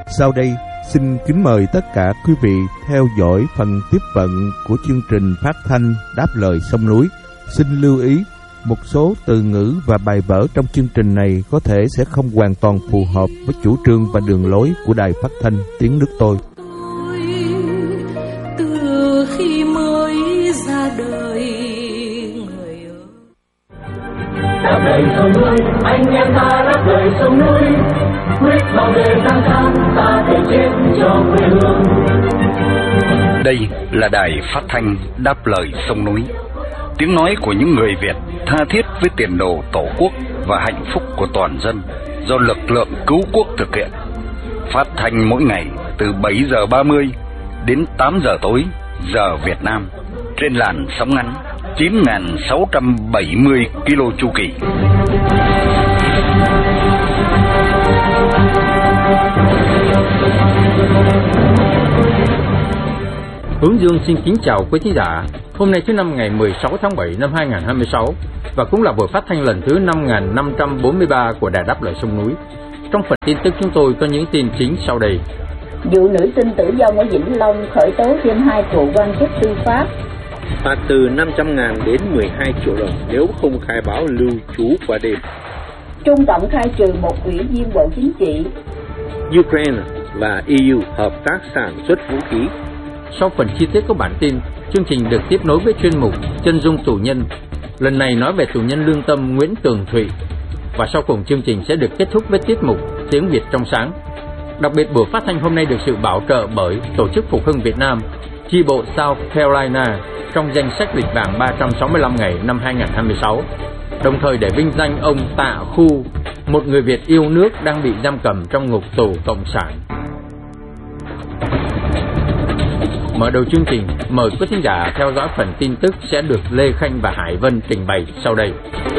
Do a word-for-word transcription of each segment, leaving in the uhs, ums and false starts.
Sau đây, xin kính mời tất cả quý vị theo dõi phần tiếp vận của chương trình phát thanh Đáp Lời Sông Núi. Xin lưu ý, một số từ ngữ và bài vở trong chương trình này có thể sẽ không hoàn toàn phù hợp với chủ trương và đường lối của Đài Phát thanh Tiếng Nước Tôi. Từ khi mới ra đời, người ơi. Đáp lời sông núi, anh em ta đáp lời sông núi, quyết bảo vệ giang nam, ta thể chết cho quê hương. Đây là đài phát thanh Đáp Lời Sông Núi, tiếng nói của những người Việt tha thiết với tiền đồ tổ quốc và hạnh phúc của toàn dân, do lực lượng cứu quốc thực hiện. Phát thanh mỗi ngày từ bảy giờ ba mươi đến tám giờ tối giờ Việt Nam trên làn sóng ngắn chín nghìn sáu trăm bảy mươi ki lô chu kỳ. Hướng Dương xin kính chào quý thính giả. Hôm nay thứ năm ngày mười sáu tháng bảy năm hai nghìn không trăm hai mươi sáu và cũng là buổi phát thanh lần thứ năm nghìn năm trăm bốn mươi ba của Đài Đáp Lời Sông Núi. Trong phần tin tức chúng tôi có những tin chính sau đây. Vụ nữ sinh tử vong ở Vĩnh Long khởi tố thêm hai cựu quan chức tư pháp. Phạt từ năm trăm ngàn đến mười hai triệu đồng nếu không khai báo lưu trú qua đêm. Trung Tổng khai trừ một ủy viên Bộ Chính trị. Ukraine và e u hợp tác sản xuất vũ khí. Sau phần chi tiết của bản tin, chương trình được tiếp nối với chuyên mục Chân dung tù nhân. Lần này nói về tù nhân lương tâm Nguyễn Tường Thụy. Và sau cùng chương trình sẽ được kết thúc với tiết mục Tiếng Việt trong sáng. Đặc biệt buổi phát thanh hôm nay được sự bảo trợ bởi Tổ chức Phục hưng Việt Nam, chi bộ South Carolina trong danh sách lịch vàng ba trăm sáu mươi lăm ngày năm hai nghìn không trăm hai mươi sáu. Đồng thời để vinh danh ông Tạ Khu, một người Việt yêu nước đang bị giam cầm trong ngục tù cộng sản. Mở đầu chương trình, mời quý thính giả theo dõi phần tin tức sẽ được Lê Khanh và Hải Vân trình bày sau đây.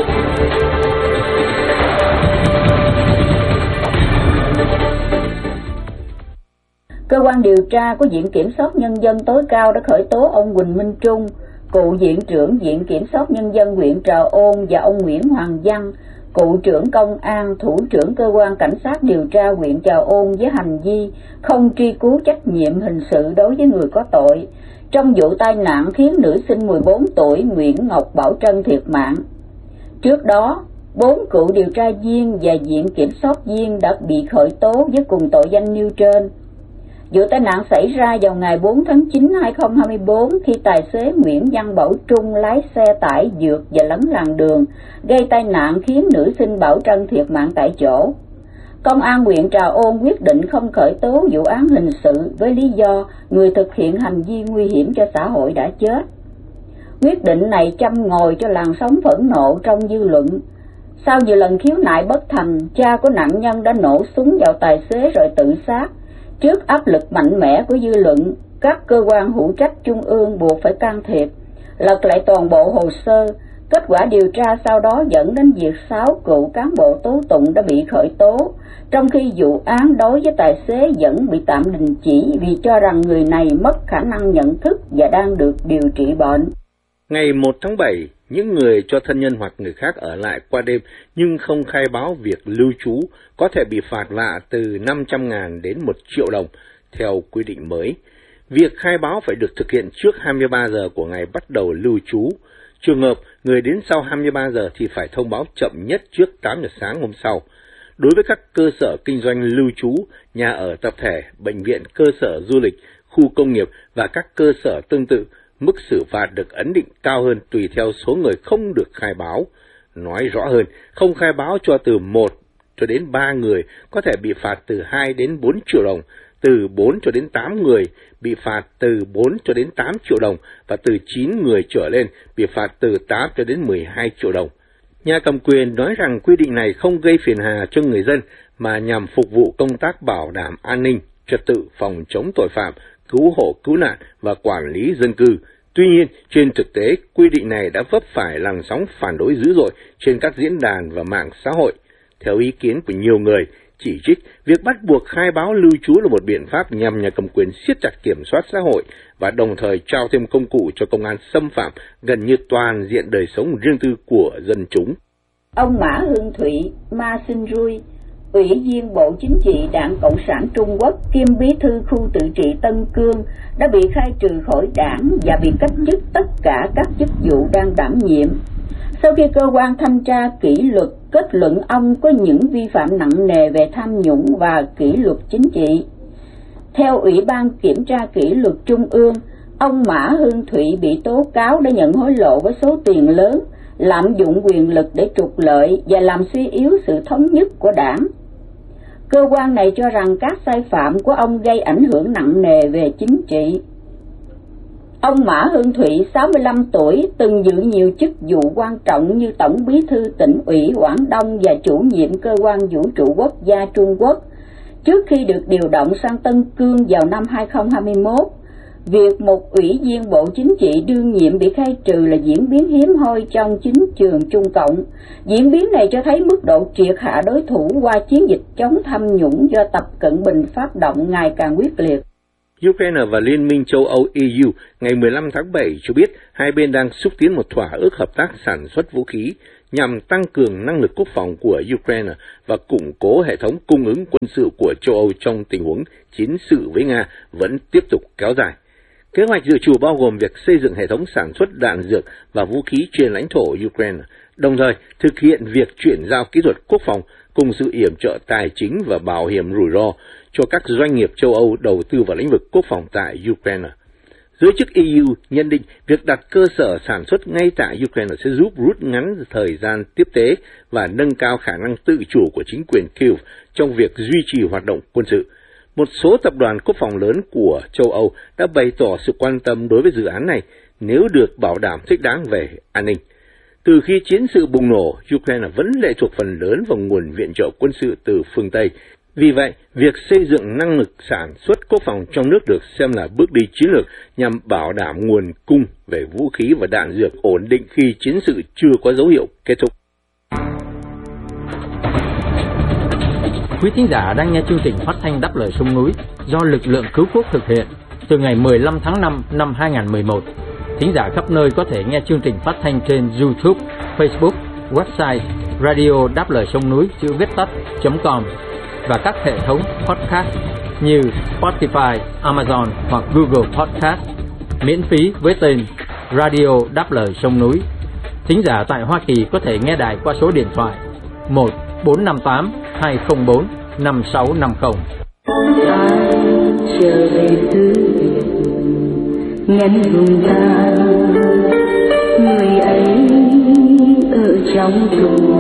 Cơ quan điều tra của Viện Kiểm soát Nhân dân tối cao đã khởi tố ông Huỳnh Minh Trung, cựu Viện trưởng Viện Kiểm soát Nhân dân huyện Trà Ôn, và ông Nguyễn Hoàng Văn, cựu trưởng công an, thủ trưởng cơ quan cảnh sát điều tra huyện Trà Ôn, với hành vi không truy cứu trách nhiệm hình sự đối với người có tội trong vụ tai nạn khiến nữ sinh mười bốn tuổi Nguyễn Ngọc Bảo Trân thiệt mạng. Trước đó, bốn cựu điều tra viên và viện kiểm soát viên đã bị khởi tố với cùng tội danh nêu trên. Vụ tai nạn xảy ra vào ngày bốn tháng chín năm hai nghìn không trăm hai mươi tư khi tài xế Nguyễn Văn Bảo Trung lái xe tải vượt và lấn làn đường, gây tai nạn khiến nữ sinh Bảo Trân thiệt mạng tại chỗ. Công an huyện Trà Ôn quyết định không khởi tố vụ án hình sự với lý do người thực hiện hành vi nguy hiểm cho xã hội đã chết. Quyết định này châm ngòi cho làn sóng phẫn nộ trong dư luận. Sau nhiều lần khiếu nại bất thành, cha của nạn nhân đã nổ súng vào tài xế rồi tự sát. Trước áp lực mạnh mẽ của dư luận, các cơ quan hữu trách trung ương buộc phải can thiệp, lật lại toàn bộ hồ sơ. Kết quả điều tra sau đó dẫn đến việc sáu cựu cán bộ tố tụng đã bị khởi tố, trong khi vụ án đối với tài xế vẫn bị tạm đình chỉ vì cho rằng người này mất khả năng nhận thức và đang được điều trị bệnh. Ngày một tháng bảy, những người cho thân nhân hoặc người khác ở lại qua đêm nhưng không khai báo việc lưu trú có thể bị phạt vạ từ năm trăm ngàn đến một triệu đồng theo quy định mới. Việc khai báo phải được thực hiện trước hai mươi ba giờ của ngày bắt đầu lưu trú. Trường hợp người đến sau hai mươi ba giờ thì phải thông báo chậm nhất trước tám giờ sáng hôm sau. Đối với các cơ sở kinh doanh lưu trú, nhà ở tập thể, bệnh viện, cơ sở du lịch, khu công nghiệp và các cơ sở tương tự, mức xử phạt được ấn định cao hơn tùy theo số người không được khai báo. Nói rõ hơn, không khai báo cho từ một cho đến ba người có thể bị phạt từ hai đến bốn triệu đồng, từ bốn cho đến tám người bị phạt từ bốn cho đến tám triệu đồng và từ chín người trở lên bị phạt từ tám cho đến mười hai triệu đồng. Nhà cầm quyền nói rằng quy định này không gây phiền hà cho người dân mà nhằm phục vụ công tác bảo đảm an ninh, trật tự, phòng chống tội phạm, cứu hộ cứu nạn và quản lý dân cư. Tuy nhiên, trên thực tế, quy định này đã vấp phải làn sóng phản đối dữ dội trên các diễn đàn và mạng xã hội. Theo ý kiến của nhiều người, chỉ trích việc bắt buộc khai báo lưu trú là một biện pháp nhằm nhà cầm quyền siết chặt kiểm soát xã hội và đồng thời trao thêm công cụ cho công an xâm phạm gần như toàn diện đời sống riêng tư của dân chúng. Ông Mã Hương Thụy, Ma Sinh Rui, Ủy viên Bộ Chính trị Đảng Cộng sản Trung Quốc kiêm bí thư khu tự trị Tân Cương đã bị khai trừ khỏi đảng và bị cách chức tất cả các chức vụ đang đảm nhiệm. Sau khi cơ quan thanh tra kỷ luật kết luận ông có những vi phạm nặng nề về tham nhũng và kỷ luật chính trị. Theo Ủy ban Kiểm tra Kỷ luật Trung ương, ông Mã Hương Thụy bị tố cáo đã nhận hối lộ với số tiền lớn, lạm dụng quyền lực để trục lợi và làm suy yếu sự thống nhất của đảng. Cơ quan này cho rằng các sai phạm của ông gây ảnh hưởng nặng nề về chính trị. Ông Mã Hương Thụy, sáu mươi lăm tuổi, từng giữ nhiều chức vụ quan trọng như Tổng bí thư tỉnh ủy Quảng Đông và chủ nhiệm cơ quan vũ trụ quốc gia Trung Quốc, trước khi được điều động sang Tân Cương vào năm hai không hai mốt. Việc một ủy viên Bộ Chính trị đương nhiệm bị khai trừ là diễn biến hiếm hoi trong chính trường Trung Cộng. Diễn biến này cho thấy mức độ triệt hạ đối thủ qua chiến dịch chống tham nhũng do Tập Cận Bình phát động ngày càng quyết liệt. Ukraine và Liên minh châu Âu E U ngày mười lăm tháng bảy cho biết hai bên đang xúc tiến một thỏa ước hợp tác sản xuất vũ khí nhằm tăng cường năng lực quốc phòng của Ukraine và củng cố hệ thống cung ứng quân sự của châu Âu trong tình huống chiến sự với Nga vẫn tiếp tục kéo dài. Kế hoạch dự trù bao gồm việc xây dựng hệ thống sản xuất đạn dược và vũ khí trên lãnh thổ Ukraine, đồng thời thực hiện việc chuyển giao kỹ thuật quốc phòng cùng sự yểm trợ tài chính và bảo hiểm rủi ro cho các doanh nghiệp châu Âu đầu tư vào lĩnh vực quốc phòng tại Ukraine. Giới chức E U nhận định việc đặt cơ sở sản xuất ngay tại Ukraine sẽ giúp rút ngắn thời gian tiếp tế và nâng cao khả năng tự chủ của chính quyền Kyiv trong việc duy trì hoạt động quân sự. Một số tập đoàn quốc phòng lớn của châu Âu đã bày tỏ sự quan tâm đối với dự án này nếu được bảo đảm thích đáng về an ninh. Từ khi chiến sự bùng nổ, Ukraine vẫn lệ thuộc phần lớn vào nguồn viện trợ quân sự từ phương Tây. Vì vậy, việc xây dựng năng lực sản xuất quốc phòng trong nước được xem là bước đi chiến lược nhằm bảo đảm nguồn cung về vũ khí và đạn dược ổn định khi chiến sự chưa có dấu hiệu kết thúc. Quý thính giả đang nghe chương trình phát thanh Đáp lời sông núi do lực lượng cứu quốc thực hiện từ ngày mười lăm tháng năm năm hai nghìn không trăm mười một. Thính giả khắp nơi có thể nghe chương trình phát thanh trên YouTube, Facebook, website radio đáp lời sông núi chữ viết tắt .com và các hệ thống podcast như Spotify, Amazon hoặc Google Podcast miễn phí với tên Radio Đáp lời sông núi. Thính giả tại Hoa Kỳ có thể nghe đài qua số điện thoại một bốn năm tám hai không bốn năm sáu năm không. Ai trở về xứ Việt ngân hùng ta, người ấy ở trong tù.